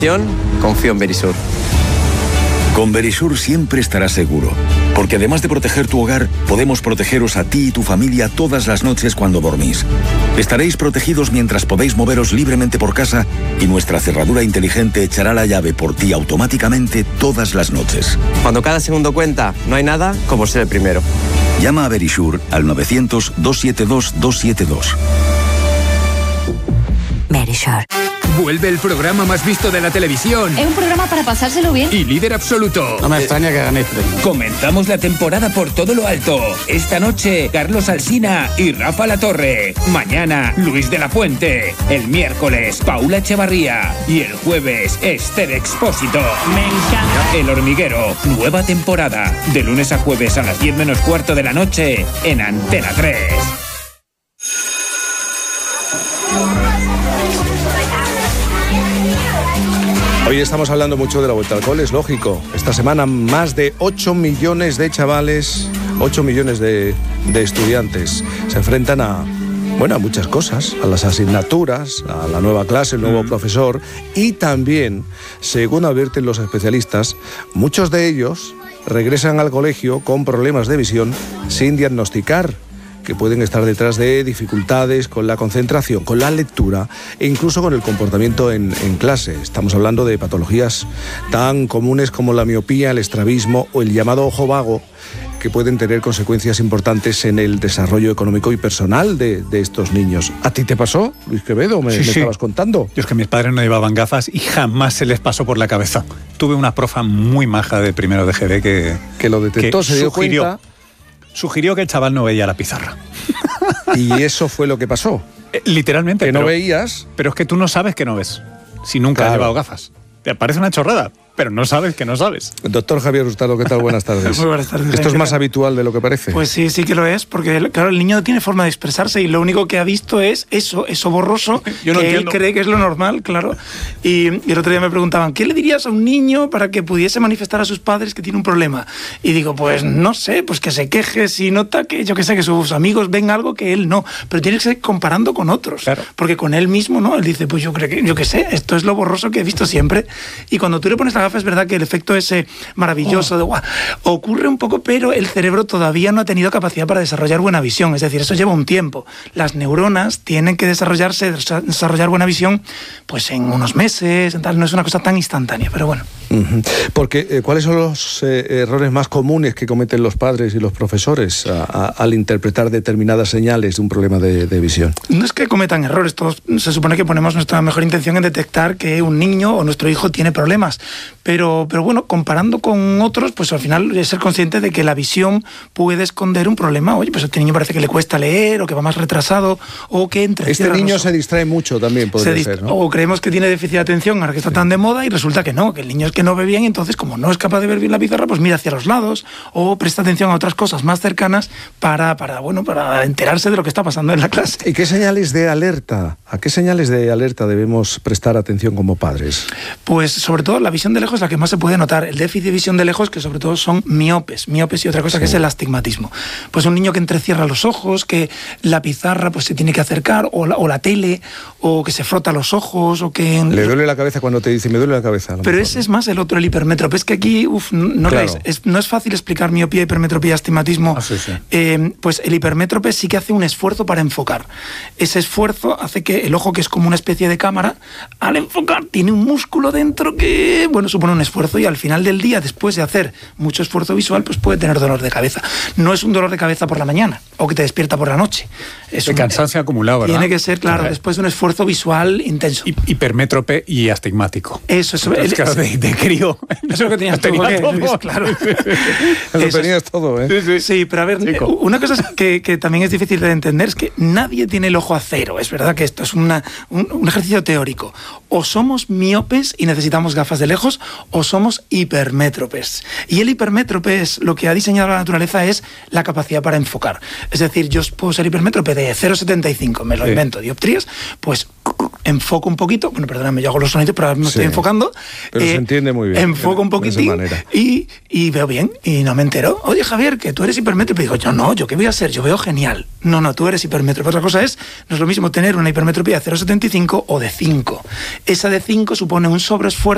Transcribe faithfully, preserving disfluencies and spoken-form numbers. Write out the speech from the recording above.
Confío en Verisur. Con Verisur siempre estarás seguro, porque además de proteger tu hogar, podemos protegeros a ti y tu familia todas las noches cuando dormís. Estaréis protegidos mientras podéis moveros libremente por casa y nuestra cerradura inteligente echará la llave por ti automáticamente todas las noches. Cuando cada segundo cuenta, no hay nada como ser el primero. Llama a Verisur al novecientos, doscientos setenta y dos, doscientos setenta y dos. Verisur. Vuelve el programa más visto de la televisión. Es un programa para pasárselo bien. Y líder absoluto. No me extraña que ganéis premio. Comenzamos la temporada por todo lo alto. Esta noche, Carlos Alsina y Rafa Latorre. Mañana, Luis de la Fuente. El miércoles, Paula Echevarría. Y el jueves, Esther Expósito. Me encanta. El Hormiguero. Nueva temporada. De lunes a jueves a las diez menos cuarto de la noche en Antena tres. Hoy estamos hablando mucho de la vuelta al cole, es lógico. Esta semana más de ocho millones de chavales, ocho millones de, de estudiantes se enfrentan a, bueno, a muchas cosas, a las asignaturas, a la nueva clase, el nuevo mm. profesor y también, según advierten los especialistas, muchos de ellos regresan al colegio con problemas de visión sin diagnosticar, que pueden estar detrás de dificultades con la concentración, con la lectura e incluso con el comportamiento en, en clase. Estamos hablando de patologías tan comunes como la miopía, el estrabismo o el llamado ojo vago, que pueden tener consecuencias importantes en el desarrollo económico y personal de, de estos niños. ¿A ti te pasó, Luis Quevedo? ¿Me, sí, me sí. estabas contando? Yo es que mis padres no llevaban gafas y jamás se les pasó por la cabeza. Tuve una profa muy maja de primero de G B que... Que lo detectó, que se dio sugirió, cuenta... Sugirió que el chaval no veía la pizarra. Y eso fue lo que pasó. Eh, literalmente. Que no pero, veías. Pero es que tú no sabes que no ves, si nunca Claro. has llevado gafas. Te parece una chorrada, pero no sabes que no sabes. Doctor Javier Hurtado, ¿qué tal? Buenas tardes. Muy buenas tardes. Esto es más habitual de lo que parece. Pues sí, sí que lo es, porque claro, el niño no tiene forma de expresarse y lo único que ha visto es eso, eso borroso, Yo no que entiendo. él cree que es lo normal, claro. Y, y el otro día me preguntaban, ¿qué le dirías a un niño para que pudiese manifestar a sus padres que tiene un problema? Y digo, pues no sé, pues que se queje si nota que, yo que sé, que sus amigos ven algo que él no, pero tiene que ser comparando con otros, Claro. porque con él mismo, ¿no? Él dice, pues yo creo que, yo que sé, esto es lo borroso que he visto siempre. Y cuando tú le pones la gafa es verdad que el efecto ese maravilloso oh. de guau, ocurre un poco, pero el cerebro todavía no ha tenido capacidad para desarrollar buena visión, es decir, eso lleva un tiempo. Las neuronas tienen que desarrollarse, desarrollar buena visión, pues en unos meses, tal, no es una cosa tan instantánea, pero bueno. Uh-huh. Porque, eh, ¿cuáles son los eh, errores más comunes que cometen los padres y los profesores a, a, al interpretar determinadas señales de un problema de, de visión? No es que cometan errores, todos se supone que ponemos nuestra mejor intención en detectar que un niño o nuestro hijo tiene problemas, pero, pero bueno, comparando con otros, pues al final es ser consciente de que la visión puede esconder un problema. Oye, pues a este niño parece que le cuesta leer o que va más retrasado o que entre. Este niño se distrae mucho también, podría dist- ser, ¿no? O creemos que tiene déficit de atención ahora que está sí. tan de moda y resulta que no, que el niño es que no ve bien y entonces como no es capaz de ver bien la pizarra, pues mira hacia los lados o presta atención a otras cosas más cercanas para, para, bueno, para enterarse de lo que está pasando en la clase. ¿Y qué señales de alerta? ¿A qué señales de alerta debemos prestar atención como padres? Pues sobre todo la visión de lejos es la que más se puede notar. El déficit de visión de lejos, que sobre todo son miopes, miopes y otra cosa sí. que es el astigmatismo. Pues un niño que entrecierra los ojos, que la pizarra pues se tiene que acercar, o la, o la tele, o que se frota los ojos, o que... Le duele la cabeza cuando te dice, me duele la cabeza. Pero mejor. ese es más el otro, el hipermétrope. Es que aquí, uff, no, claro. es, no es fácil explicar miopía, hipermetropía, astigmatismo. Ah, sí, sí. Eh, pues el hipermétrope sí que hace un esfuerzo para enfocar. Ese esfuerzo hace que el ojo, que es como una especie de cámara, al enfocar tiene un músculo dentro que, bueno, supone un esfuerzo y al final del día, después de hacer mucho esfuerzo visual, pues puede tener dolor de cabeza. No es un dolor de cabeza por la mañana o que te despierta por la noche. Es de un cansancio acumulado, ¿verdad? Tiene que ser, claro, después de un esfuerzo visual intenso. Hi- hipermétrope y astigmático. Eso, eso. Es claro, de, de crío. Eso es lo que tenías tenía todo, todo. Luis, claro. Lo Eso tenías es. todo, ¿eh? Sí, sí. Sí, pero a ver, Chico. una cosa es que, que también es difícil de entender es que nadie tiene el ojo a cero. Es verdad que esto es una, un, un ejercicio teórico. O somos miopes y necesitamos gafas de lejos, o somos hipermétropes. Y el hipermétrope es lo que ha diseñado la naturaleza, es la capacidad para enfocar. Es decir, yo puedo ser hipermétrope de cero coma setenta y cinco, me lo Sí. invento, dioptrías, pues enfoco un poquito, bueno, perdóname, yo hago los sonidos, pero ahora me Sí. estoy enfocando. Pero se entiende muy bien, Enfoco un de esa poquitín manera. y, y veo bien y no me entero. Oye, Javier, que tú eres hipermétrope. Y digo, yo no, ¿yo qué voy a hacer? Yo veo genial. No, no, tú eres hipermétrope. Otra cosa es, no es lo mismo tener una hipermetropía de cero coma setenta y cinco o de cinco. Esa de cinco supone un sobreesfuerzo